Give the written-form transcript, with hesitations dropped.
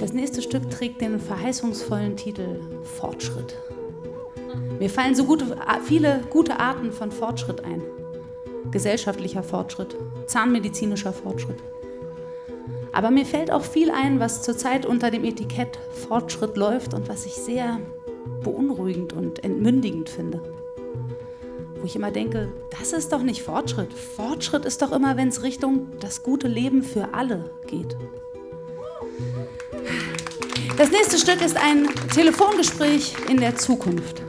Das nächste Stück trägt den verheißungsvollen Titel Fortschritt. Mir fallen viele gute Arten von Fortschritt ein. Gesellschaftlicher Fortschritt, zahnmedizinischer Fortschritt. Aber mir fällt auch viel ein, was zurzeit unter dem Etikett Fortschritt läuft und was ich sehr beunruhigend und entmündigend finde. Wo ich immer denke, das ist doch nicht Fortschritt. Fortschritt ist doch immer, wenn es Richtung das gute Leben für alle geht. Das nächste Stück ist ein Telefongespräch in der Zukunft.